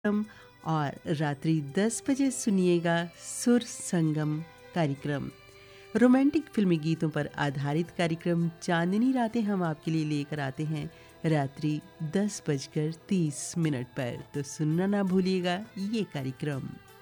और रात्रि 10 बजे सुनिएगा सुर संगम कार्यक्रम। रोमांटिक फिल्मी गीतों पर आधारित कार्यक्रम चांदनी रातें हम आपके लिए लेकर आते हैं रात्रि 10:30 पर। तो सुनना ना भूलिएगा ये कार्यक्रम।